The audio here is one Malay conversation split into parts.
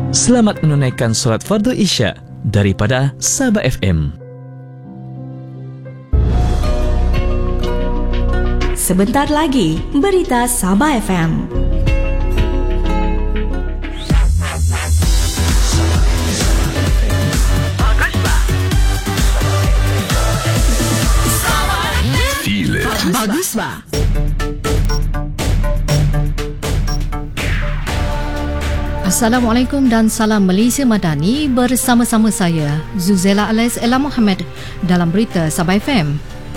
Selamat menunaikan solat fardu Isya daripada Sabah FM. Sebentar lagi, berita Sabah FM. Baguslah. Assalamualaikum dan salam Malaysia Madani, bersama-sama saya Zuzela Alias Ella Muhammad dalam berita Sabah FM.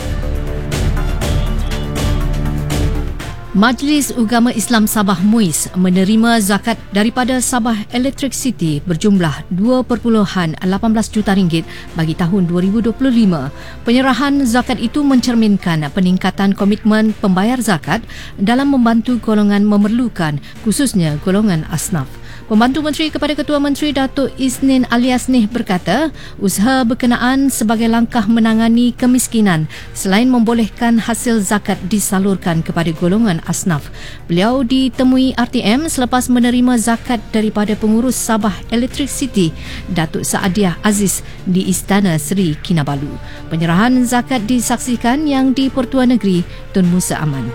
Majlis Ugama Islam Sabah MUIS menerima zakat daripada Sabah Electricity berjumlah 2.18 juta ringgit bagi tahun 2025. Penyerahan zakat itu mencerminkan peningkatan komitmen pembayar zakat dalam membantu golongan memerlukan, khususnya golongan asnaf. Pembantu Menteri kepada Ketua Menteri Datuk Isnin Aliasnih berkata, usaha berkenaan sebagai langkah menangani kemiskinan selain membolehkan hasil zakat disalurkan kepada golongan asnaf. Beliau ditemui RTM selepas menerima zakat daripada pengurus Sabah Electricity Datuk Saadiah Aziz di Istana Seri Kinabalu. Penyerahan zakat disaksikan yang di Pertuan Negeri Tun Musa Aman.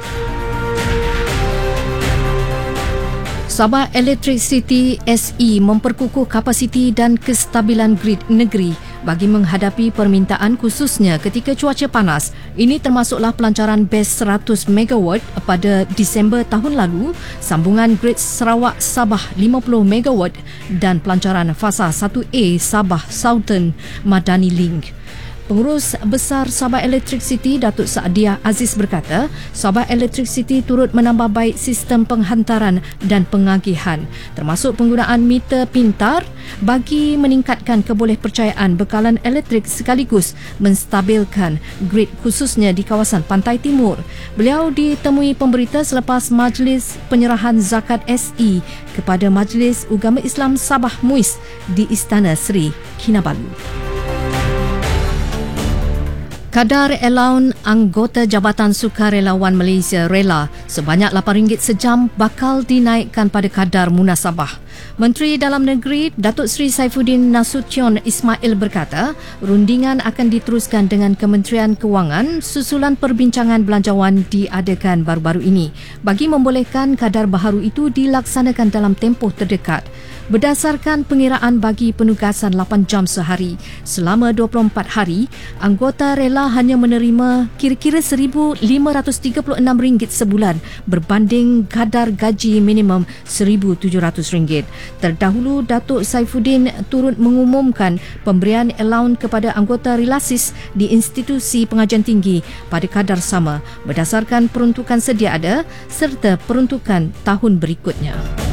Sabah Electricity SE memperkukuh kapasiti dan kestabilan grid negeri bagi menghadapi permintaan khususnya ketika cuaca panas. Ini termasuklah pelancaran BES 100 MW pada Disember tahun lalu, sambungan grid Sarawak Sabah 50 MW dan pelancaran fasa 1A Sabah Southern Madani Link. Pengurus Besar Sabah Electricity Datuk Saadiah Aziz berkata, Sabah Electricity turut menambah baik sistem penghantaran dan pengagihan, termasuk penggunaan meter pintar bagi meningkatkan kebolehpercayaan bekalan elektrik sekaligus menstabilkan grid khususnya di kawasan Pantai Timur. Beliau ditemui pemberita selepas majlis penyerahan zakat SE kepada Majlis Ugama Islam Sabah MUIS di Istana Seri Kinabalu. Kadar allowance anggota Jabatan Sukarelawan Malaysia Rela sebanyak RM8 sejam bakal dinaikkan pada kadar munasabah. Menteri Dalam Negeri Datuk Seri Saifuddin Nasution Ismail berkata, rundingan akan diteruskan dengan Kementerian Kewangan susulan perbincangan belanjawan diadakan baru-baru ini bagi membolehkan kadar baharu itu dilaksanakan dalam tempoh terdekat. Berdasarkan pengiraan bagi penugasan 8 jam sehari selama 24 hari, anggota rela hanya menerima kira-kira RM1,536 sebulan berbanding kadar gaji minimum RM1,700. Terdahulu, Datuk Saifuddin turut mengumumkan pemberian allowance kepada anggota relasis di institusi pengajian tinggi pada kadar sama berdasarkan peruntukan sedia ada serta peruntukan tahun berikutnya.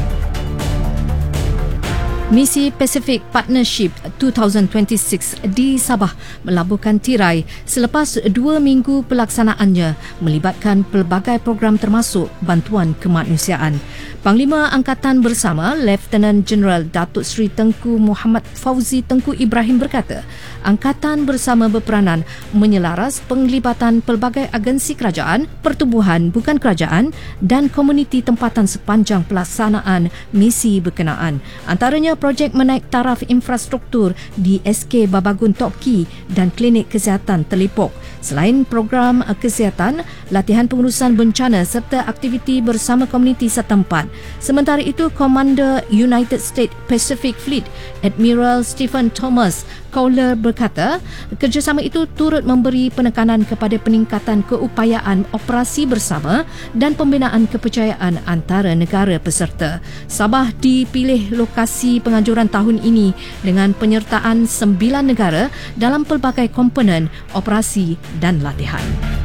Misi Pacific Partnership 2026 di Sabah melabuhkan tirai selepas 2 minggu pelaksanaannya melibatkan pelbagai program termasuk bantuan kemanusiaan. Panglima Angkatan Bersama Lieutenant General Datuk Seri Tengku Muhammad Fauzi Tengku Ibrahim berkata, Angkatan Bersama berperanan menyelaras penglibatan pelbagai agensi kerajaan, pertubuhan bukan kerajaan dan komuniti tempatan sepanjang pelaksanaan misi berkenaan. Antaranya projek menaik taraf infrastruktur di SK Babagun Toki dan Klinik Kesihatan Telipok. Selain program kesihatan, latihan pengurusan bencana serta aktiviti bersama komuniti setempat. Sementara itu, Komander United States Pacific Fleet Admiral Stephen Thomas Cowler berkata, kerjasama itu turut memberi penekanan kepada peningkatan keupayaan operasi bersama dan pembinaan kepercayaan antara negara peserta. Sabah dipilih lokasi penganjuran tahun ini dengan penyertaan 9 negara dalam pelbagai komponen operasi dan latihan.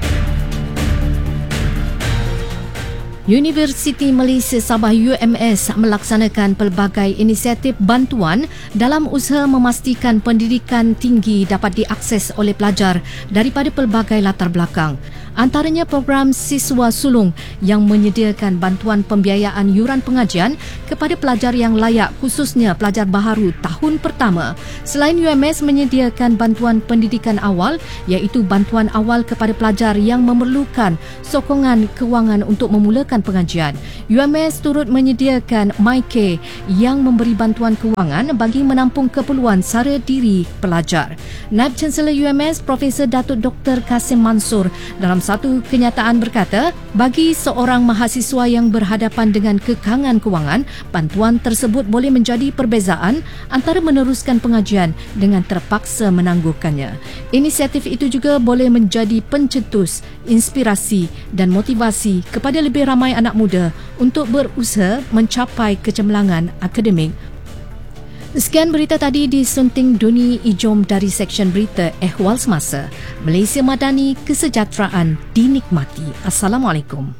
Universiti Malaysia Sabah UMS melaksanakan pelbagai inisiatif bantuan dalam usaha memastikan pendidikan tinggi dapat diakses oleh pelajar daripada pelbagai latar belakang. Antaranya program Siswa Sulung yang menyediakan bantuan pembiayaan yuran pengajian kepada pelajar yang layak, khususnya pelajar baharu tahun pertama. Selain UMS menyediakan bantuan pendidikan awal, iaitu bantuan awal kepada pelajar yang memerlukan sokongan kewangan untuk memulakan pengajian. UMS turut menyediakan MyCare yang memberi bantuan kewangan bagi menampung keperluan sara diri pelajar. Naib Chancellor UMS Profesor Datuk Dr. Kasim Mansur dalam satu kenyataan berkata, bagi seorang mahasiswa yang berhadapan dengan kekangan kewangan, bantuan tersebut boleh menjadi perbezaan antara meneruskan pengajian dengan terpaksa menangguhkannya. Inisiatif itu juga boleh menjadi pencetus, inspirasi dan motivasi kepada lebih ramai anak muda untuk berusaha mencapai kecemerlangan akademik. Sekian berita tadi disunting Duni Ijom dari Seksyen Berita Ehwal Semasa. Malaysia Madani, kesejahteraan dinikmati. Assalamualaikum.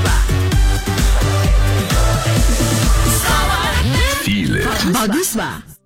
Bagus ba?